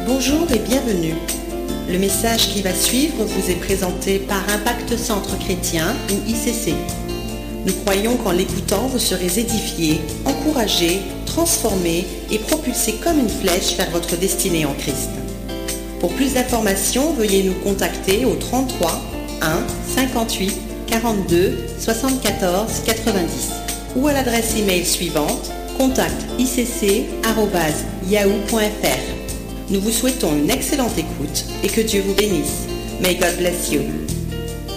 Bonjour et bienvenue. Le message qui va suivre vous est présenté par Impact Centre Chrétien, une ICC. Nous croyons qu'en l'écoutant, vous serez édifiés, encouragés, transformés et propulsés comme une flèche vers votre destinée en Christ. Pour plus d'informations, veuillez nous contacter au 33 1 58 42 74 90 ou à l'adresse email suivante contact@icc.yahoo.fr. Nous vous souhaitons une excellente écoute et que Dieu vous bénisse. May God bless you.